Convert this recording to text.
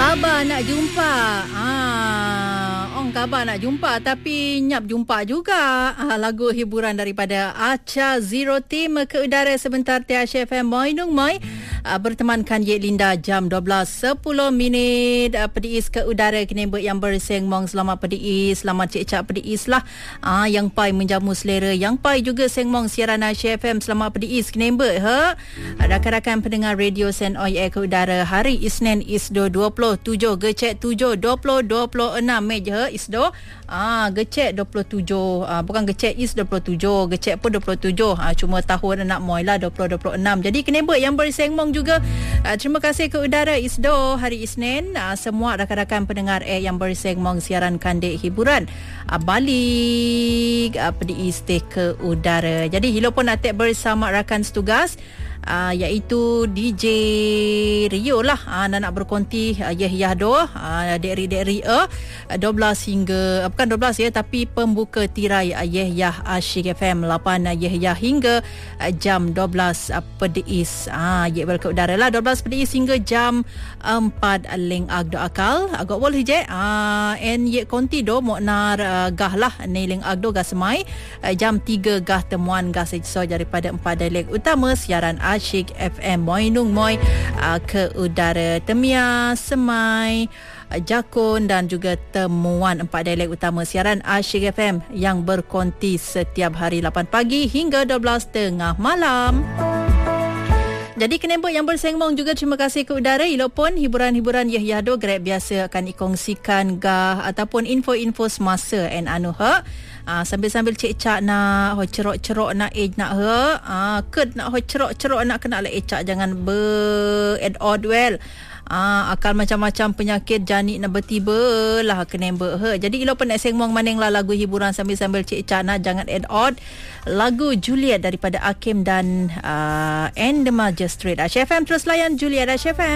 Khabar nak jumpa. Orang khabar nak jumpa tapi nyap jumpa juga. Lagu hiburan daripada Acha Zero Team ke udara sebentar di Asia FM Moinung Moi. Bertemankan Yek Linda jam 12.10 Pediis ke udara kenembek yang bersengmong. Selamat Pediis, selamat cek-cak Pediis lah. Yang pai menjamu selera, yang pai juga sengmong siaran Asia FM. Selamat Pediis kenembek rakan-rakan pendengar radio Sen Oi Air ke udara hari Isnin Isdo 27 gecek 7 2026 meja Isdo. Gecek 27, bukan gecek is 27, gecek pun 27. Cuma tahun anak moi lah 2026. Jadi kenembek yang bersengmong juga. Terima kasih ke udara Isdo hari Isnin. Semua rakan-rakan pendengar yang bersengmong siaran kandik hiburan balik Pediis ke udara. Jadi hilo pun atik bersama rakan setugas iaitu DJ Rio lah. Nak berkonti Yah doh Dek-dek 12 hingga bukan 12 ya, tapi pembuka tirai Yah Asyik FM 8 Yah hingga jam 12 Pediis. Yek balik ke udara lah 12 Pediis hingga jam 4 Ling Agdo Akal agak boleh je. En yek konti do moknar gah lah ni Ling Agdo gah semai jam 3 gah temuan gah sesuai daripada 4 dialek utama siaran Asyik FM Moinung Moi ke udara Temia, Semai, Jakun dan juga temuan 4 dialek utama siaran Asyik FM yang berkonti setiap hari 8 pagi hingga 12 tengah malam. Jadi kenembek yang bersengmong juga terima kasih ke udara. Ilopun hiburan-hiburan Yahdo Grab biasa akan dikongsikan gah ataupun info-info semasa sambil-sambil cek-cak nak cerok-cerok nak nak nak cerok-cerok nak kena lah ecak jangan ber-add well. Akal macam-macam penyakit janik nak bertiba lah kenembek Jadi ilo pun nak sengmong maning lah lagu hiburan sambil-sambil cek-cak nak jangan add odd. Lagu Juliet daripada Hakim dan And the Magistrate. Asia FM terus layan Juliet Asia FM.